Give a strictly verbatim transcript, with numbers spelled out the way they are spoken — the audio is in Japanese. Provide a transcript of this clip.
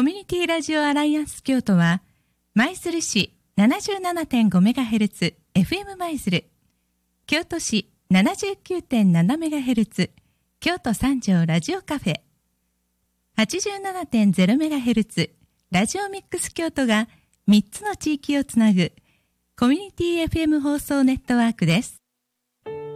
コミュニティラジオアライアンス京都は、舞鶴市 ななじゅうななてんごメガヘルツ エフエム 舞鶴、京都市 ななじゅうきゅうてんななメガヘルツ 京都三条ラジオカフェ、はちじゅうななてんゼロメガヘルツ ラジオミックス京都がみっつの地域をつなぐコミュニティ エフエム 放送ネットワークです。